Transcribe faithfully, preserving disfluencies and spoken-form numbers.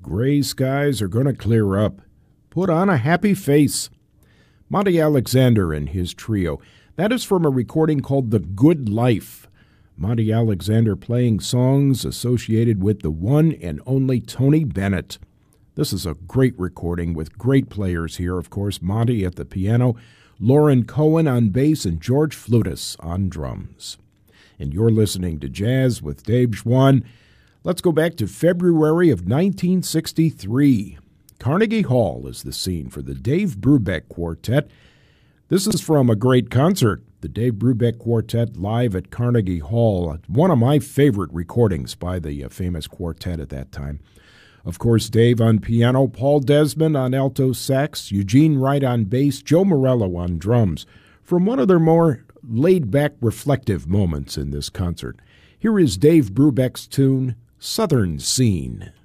Gray skies are going to clear up. Put on a happy face. Monty Alexander and his trio. That is from a recording called The Good Life. Monty Alexander playing songs associated with the one and only Tony Bennett. This is a great recording with great players here, of course. Monty at the piano, Lauren Cohen on bass, and George Flutis on drums. And you're listening to Jazz with Dave Schwann. Let's go back to February of nineteen sixty-three. Carnegie Hall is the scene for the Dave Brubeck Quartet. This is from a great concert, the Dave Brubeck Quartet live at Carnegie Hall, one of my favorite recordings by the uh, famous quartet at that time. Of course, Dave on piano, Paul Desmond on alto sax, Eugene Wright on bass, Joe Morello on drums, from one of their more laid-back, reflective moments in this concert. Here is Dave Brubeck's tune, Southern Scene.